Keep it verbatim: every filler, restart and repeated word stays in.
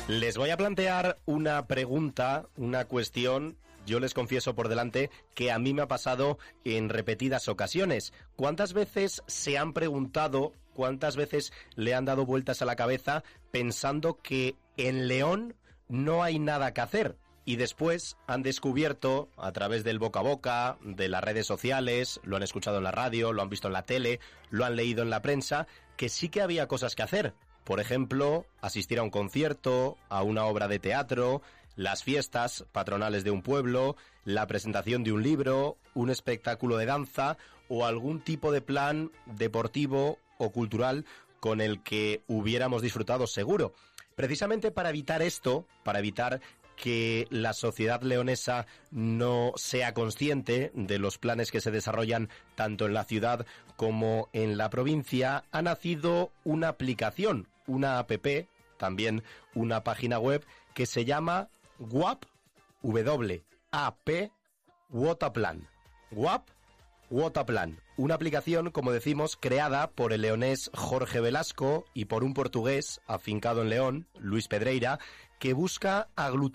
Les voy a plantear una pregunta, una cuestión, yo les confieso por delante, que a mí me ha pasado en repetidas ocasiones. ¿Cuántas veces se han preguntado, cuántas veces le han dado vueltas a la cabeza pensando que en León no hay nada que hacer? Y después han descubierto, a través del boca a boca, de las redes sociales, lo han escuchado en la radio, lo han visto en la tele, lo han leído en la prensa, que sí que había cosas que hacer. Por ejemplo, asistir a un concierto, a una obra de teatro, las fiestas patronales de un pueblo, la presentación de un libro, un espectáculo de danza o algún tipo de plan deportivo o cultural con el que hubiéramos disfrutado seguro. Precisamente para evitar esto, para evitar que la sociedad leonesa no sea consciente de los planes que se desarrollan tanto en la ciudad como en la provincia, ha nacido una aplicación, una app, también una página web que se llama W A P, W A P, Wotaplan. W A P, Wotaplan. Una aplicación, como decimos, creada por el leonés Jorge Velasco y por un portugués afincado en León, Luis Pedreira, que busca aglutinar